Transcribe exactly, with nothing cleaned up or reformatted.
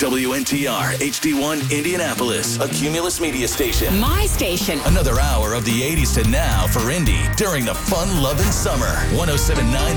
W N T R H D one Indianapolis, a Cumulus media station. My station. Another hour of the eighties to now for Indy during the fun-loving summer. one oh seven point nine